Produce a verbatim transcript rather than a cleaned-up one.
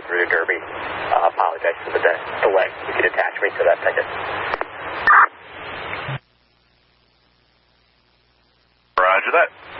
through to Derby. Uh, apologize for the de delay. You can attach me to that ticket. Roger that.